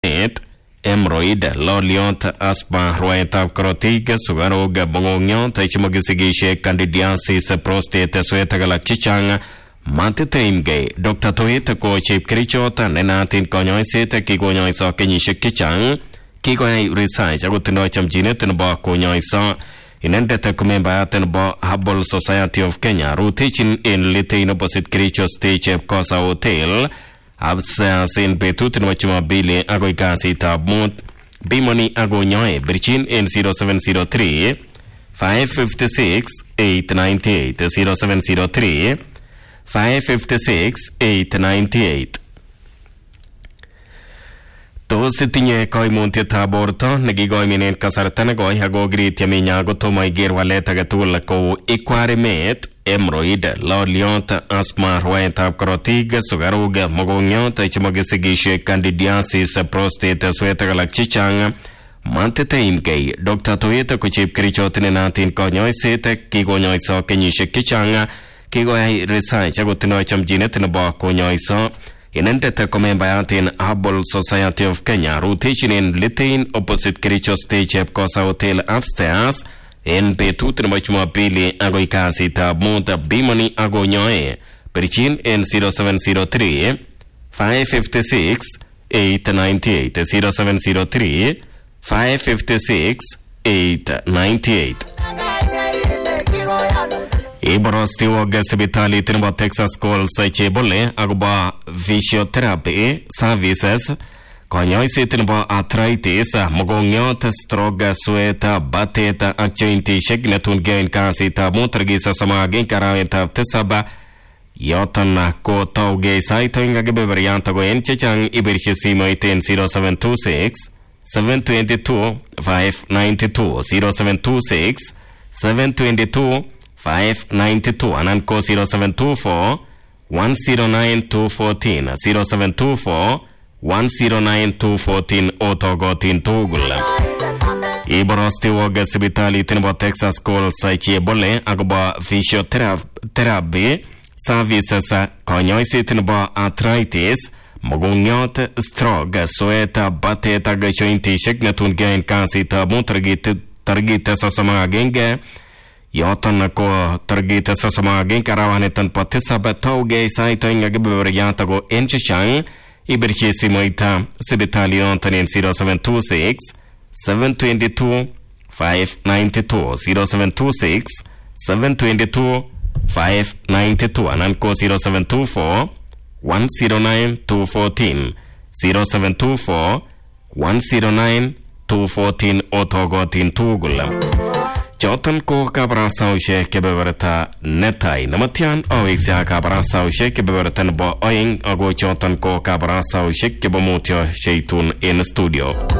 hemorrhoid, loliot, asthma, rwaetab korotik, sukaruk, bongonyot, chemokisigishet, candidiasis, prostate, sweet ak alak chechang. Matiteimgei Dr. Toyet ko chepkerichot nenaatin konyoiset kikonyoiso kenyisiek chechang kikoyai research ako tindoi chamchinet nebo konyoiso inendet ko membayat nebo Herbal Society of Kenya rutechin en Litein opposite Kericho Stage Kosa Hotel absence en betut nebo Jumapili akoi kasitab mut bimoni akonyoe birchin en 0703 556 898 0703 556-898. Tos tinye koimutietab borto nekikoiminen kasarta nekoi ako kirityeminya kotomo iker walet age tugul kou ikwarimet, hemorrhoid, loliot, asthma, rwaetab korotik, sukaruk, mokongiot, chemokisigishet, candidiasis, prostate, sweet ak alak chechang. Matiteimgei Dr. Toyet ko chepkerichot nenaatin konyoiset kikonyoiso kenyisiek chechang kikoyai research ako tindoi chamchinet nebo konyoiso inendet ko membayat en Herbal Society of Kenya rutechin en Litein opposite Kericho Stage Kosa Hotel upstairs en betut nebo Jumapili akoi kasitab mut bimoni akonyoe birchin en 0703 556 898 0703 556 898. Iborosti wog sibitalit nebo Texas Calls chebole akobo physiotherapy services konyoiset nebo arthritis, mokongiot, stroke, sweat, batet ak jointishek netun keyoen kasitab mut tarikit 31 arawetab tisab yoton ko taugei sait oeng ak kebeberyat ako en chechang ibirchi simoit en 0726 722 592 0726 722 592 anan ko 0724 109 214 0724 109 214 otogotin tugul. Iborosti wog sibitalit nebo Texas Calls chebole akobo physiotherapy services konyoiset nebo arthritis, mokongiot, stroke, sweat, batet ak jointishek netun keyoen kasitab mut tarikit 31 yoton ko tarikit 31 arawaniton po tisab taugei sait oeng ak kebeberyat ako en chechang ibirchi simoita sibitalioton en 0726 722 592 0726 722 592 anan ko 0724 109 214 0724 109 214 otogotin tugul. Choton ko kabarasaushek kebeberta netai namatyan aweksia kabarasaushek kebeberta nebo oeng ako choton ko kabarasaushek kebo mutyo sheitun en studio.